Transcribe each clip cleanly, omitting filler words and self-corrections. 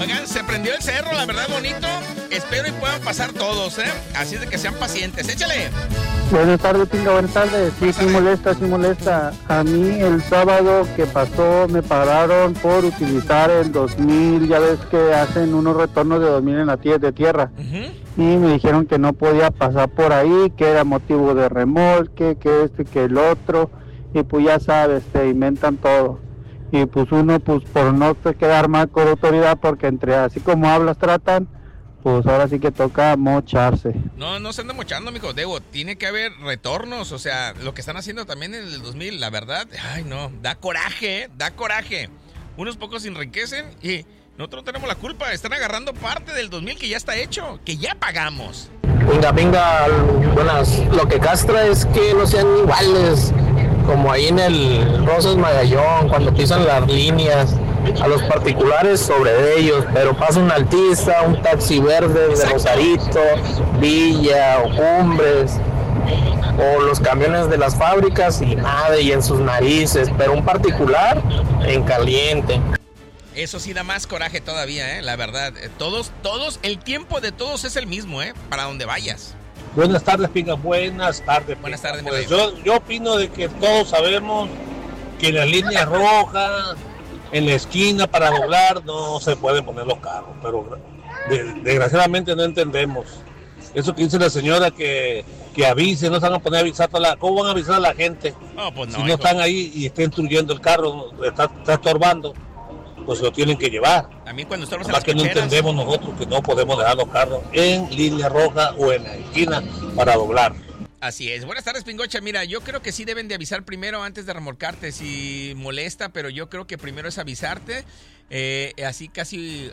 Oigan, se prendió el cerro, la verdad, bonito. Espero y puedan pasar todos, ¿eh? Así de que sean pacientes. ¡Échale! Buenas tardes, Pinga, buenas tardes. Sí molesta. A mí el sábado que pasó me pararon por utilizar el 2000, ya ves que hacen unos retornos de 2000 en la de tierra. Y me dijeron que no podía pasar por ahí, que era motivo de remolque, que esto y que el otro. Y pues ya sabes, te inventan todo. Y pues uno, pues por no quedar mal con autoridad, porque entre así como hablas tratan, pues ahora sí que toca mocharse. No se anda mochando, mijo. Digo, tiene que haber retornos. O sea, lo que están haciendo también en el 2000, la verdad, ay no, da coraje. Unos pocos se enriquecen y nosotros no tenemos la culpa. Están agarrando parte del 2000 que ya está hecho, que ya pagamos. Pinga, buenas. Lo que castra es que no sean iguales, como ahí en el Rosas Magallón, cuando pisan las líneas, a los particulares sobre ellos, pero pasa un Altista, un taxi verde de Rosarito, Villa o Cumbres, o los camiones de las fábricas y nada, y en sus narices, pero un particular en caliente. Eso sí da más coraje todavía, la verdad. Todos, el tiempo de todos es el mismo, para donde vayas. Buenas tardes, Pinga. Buenas tardes, pues yo opino de que todos sabemos que en las líneas rojas, en la esquina para doblar, no se pueden poner los carros, pero desgraciadamente no entendemos. Eso que dice la señora que avise, no se van a poner a avisar, ¿cómo van a avisar a la gente? Pues no, si no están ahí y está instruyendo el carro, está estorbando, pues lo tienen que llevar. A mí cuando estamos en las las que no cocheras, entendemos nosotros que no podemos dejar los carros en línea roja o en la esquina para doblar. Así es. Buenas tardes, Pingocha. Mira, yo creo que sí deben de avisar primero antes de remolcarte si molesta, pero yo creo que primero es avisarte. Así casi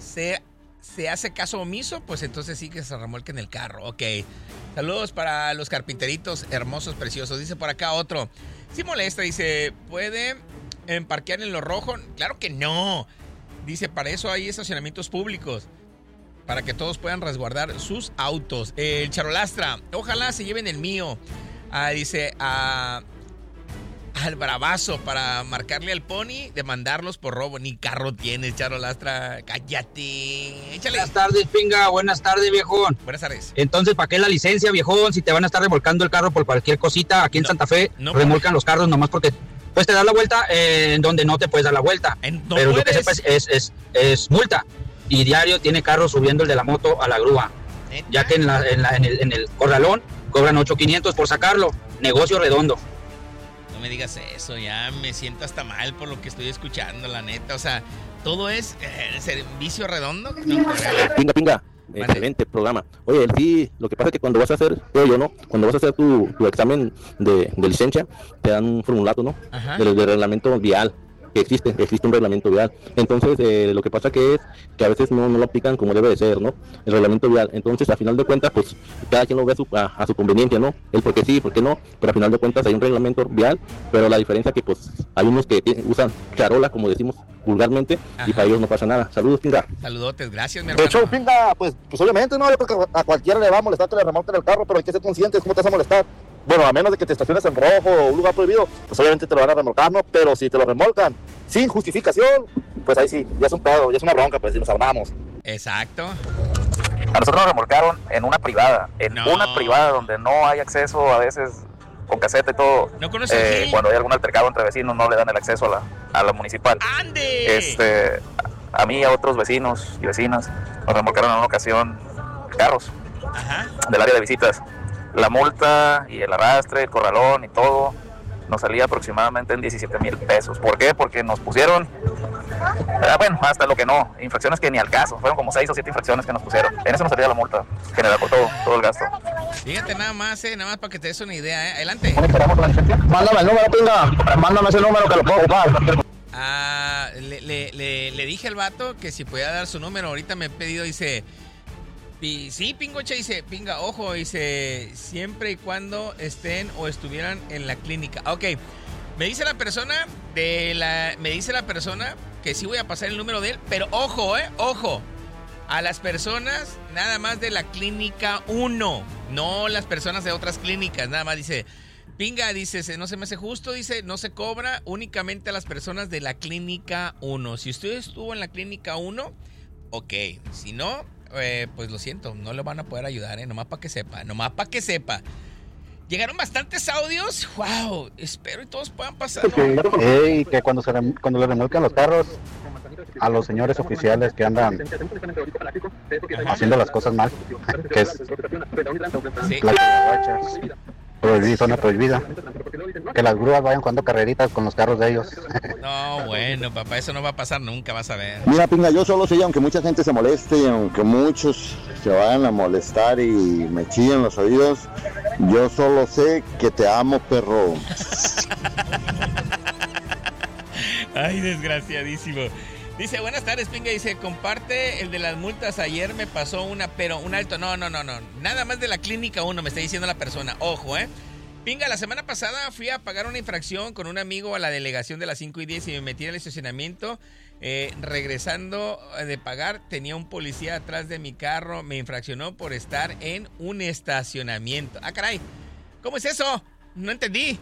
se hace caso omiso, pues entonces sí que se remolquen el carro. Ok. Saludos para los carpinteritos hermosos, preciosos. Dice por acá otro. Sí molesta, dice, ¿puede parquear en lo rojo? Claro que no. Dice, para eso hay estacionamientos públicos, para que todos puedan resguardar sus autos. El Charolastra, ojalá se lleven el mío. Dice al bravazo para marcarle al Pony, demandarlos por robo. Ni carro tienes, Charolastra. Cállate. Échale. Buenas tardes, Pinga. Buenas tardes, viejón. Buenas tardes. Entonces, ¿para qué la licencia, viejón? Si te van a estar remolcando el carro por cualquier cosita. Aquí en Santa Fe remolcan los carros nomás porque pues te das la vuelta en donde no te puedes dar la vuelta. Pero lo que sepas es multa. Y diario tiene carros subiendo el de la moto a la grúa. Ya que en el corralón cobran 8,500 por sacarlo. Negocio redondo. No me digas eso, ya me siento hasta mal por lo que estoy escuchando, la neta. O sea, todo es servicio redondo. No, Pinga. Excelente programa. Oye, sí, lo que pasa es que cuando vas a hacer, cuando vas a hacer tu examen de licencia, te dan un formulario, ¿no? De reglamento vial. Que existe un reglamento vial. Entonces, lo que pasa que es que a veces no lo aplican como debe de ser, ¿no? El reglamento vial. Entonces, a final de cuentas, pues, cada quien lo ve a su conveniencia, ¿no? El por qué sí, por qué no. Pero a final de cuentas hay un reglamento vial, pero la diferencia que, pues, hay unos que usan charola, como decimos vulgarmente, y para ellos no pasa nada. Saludos, Pinga. Saludotes, gracias, mi De hermano. hecho, Pinga, pues obviamente, ¿no? Yo creo que a cualquiera le va a molestar que le remolquen el carro, pero hay que ser conscientes cómo te vas a molestar. Bueno, a menos de que te estaciones en rojo o un lugar prohibido, pues obviamente te lo van a remolcar, ¿no? Pero si te lo remolcan sin justificación, pues ahí sí, ya es un pedo, ya es una bronca, pues si nos hablamos. Exacto. A nosotros nos remolcaron en una privada, una privada donde no hay acceso a veces con caseta y todo. ¿No conoces cuando hay algún altercado entre vecinos no le dan el acceso a la municipal. ¡Ande! A mí y a otros vecinos y vecinas nos remolcaron en una ocasión carros del área de visitas. La multa y el arrastre, el corralón y todo nos salía aproximadamente en 17,000 pesos. ¿Por qué? Porque nos pusieron, bueno, hasta lo que no, infracciones que ni al caso. Fueron como 6 o 7 infracciones que nos pusieron. En eso nos salía la multa general por todo el gasto. Fíjate nada más para que te des una idea, Adelante. Mándame el número, Pinga. Mándame ese número que lo puedo ocupar. Le dije al vato que si podía dar su número. Ahorita me he pedido, dice... Sí, Pingocha, dice, Pinga, ojo, dice, siempre y cuando estén o estuvieran en la clínica. Ok, me dice la persona que sí voy a pasar el número de él, pero ojo, ojo, a las personas nada más de la clínica 1, no las personas de otras clínicas, nada más dice, Pinga, dice, no se me hace justo, dice, no se cobra únicamente a las personas de la clínica 1. Si usted estuvo en la clínica 1... ok. Si no, pues lo siento, no lo van a poder ayudar, nomás para que sepa. Llegaron bastantes audios. Wow, espero y todos puedan pasar. Y que cuando le remolcan los carros a los señores oficiales que andan haciendo las cosas mal, que es zona prohibida, que las grúas vayan jugando carreritas con los carros de ellos. No, bueno, papá, eso no va a pasar nunca, vas a ver. Mira, Pinga, yo solo sé, aunque mucha gente se moleste y aunque muchos se vayan a molestar y me chillen los oídos, yo solo sé que te amo, perro. Ay, desgraciadísimo. Dice, buenas tardes, Pinga. Dice, comparte el de las multas. Ayer me pasó una, pero un alto. No. Nada más de la clínica 1, me está diciendo la persona. Ojo, Pinga, la semana pasada fui a pagar una infracción con un amigo a la delegación de las 5 y 10 y me metí en el estacionamiento. Regresando de pagar, tenía un policía atrás de mi carro. Me infraccionó por estar en un estacionamiento. Ah, caray. ¿Cómo es eso? No entendí.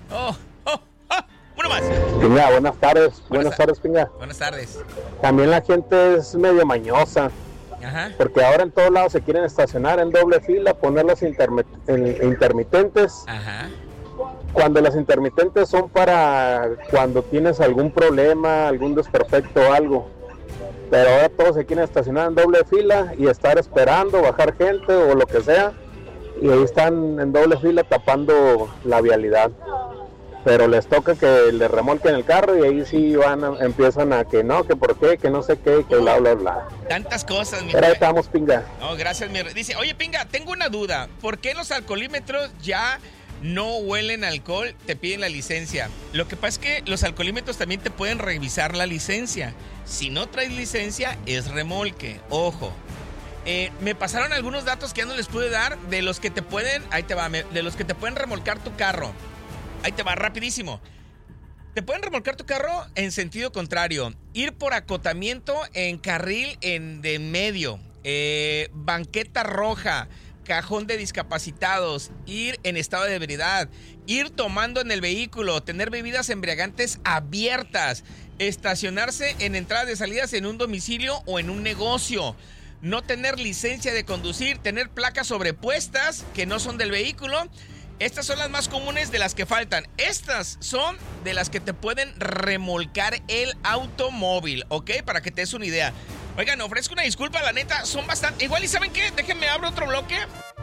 Uno más. Pinga, buenas tardes. Buenas tardes, Pinga. Buenas tardes. También la gente es medio mañosa. Ajá. Porque ahora en todos lados se quieren estacionar en doble fila, poner los intermitentes. Ajá. Cuando las intermitentes son para cuando tienes algún problema, algún desperfecto o algo. Pero ahora todos se quieren estacionar en doble fila y estar esperando, bajar gente o lo que sea. Y ahí están en doble fila tapando la vialidad. Pero les toca que le remolquen el carro y ahí sí empiezan a que no, que por qué, que no sé qué, que bla, bla, bla. Tantas cosas, mi Pero ahí estamos, Pinga. No, gracias, mi rey. Dice, oye, Pinga, tengo una duda. ¿Por qué los alcoholímetros ya no huelen alcohol? Te piden la licencia. Lo que pasa es que los alcoholímetros también te pueden revisar la licencia. Si no traes licencia, es remolque. Ojo. Me pasaron algunos datos que ya no les pude dar de los que te pueden, de los que te pueden remolcar tu carro. Ahí te va, rapidísimo. Te pueden remolcar tu carro en sentido contrario. Ir por acotamiento en carril de medio. Banqueta roja. Cajón de discapacitados. Ir en estado de ebriedad. Ir tomando en el vehículo. Tener bebidas embriagantes abiertas. Estacionarse en entradas y salidas en un domicilio o en un negocio. No tener licencia de conducir. Tener placas sobrepuestas que no son del vehículo. Estas son las más comunes de las que faltan. Estas son de las que te pueden remolcar el automóvil, ¿ok? Para que te des una idea. Oigan, ofrezco una disculpa, la neta, son bastante... Igual, ¿y saben qué? Déjenme abrir otro bloque,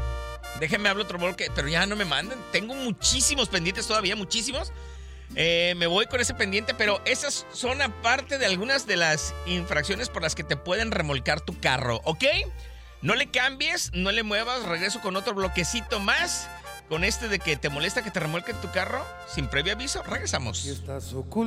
pero ya no me manden. Tengo muchísimos pendientes todavía, muchísimos. Me voy con ese pendiente, pero esas son aparte de algunas de las infracciones por las que te pueden remolcar tu carro, ¿ok? No le cambies, no le muevas, regreso con otro bloquecito más. Con de que te molesta que te remolquen tu carro sin previo aviso, regresamos.